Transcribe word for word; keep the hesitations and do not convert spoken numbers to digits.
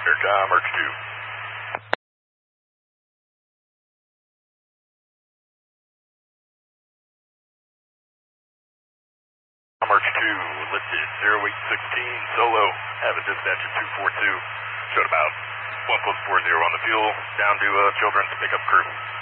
Airtime, Arch two. Arch two, lifted, zero eight sixteen, solo, have a dispatch of two four two, showed about one plus four zero on the fuel, down to uh, Children's pickup crew.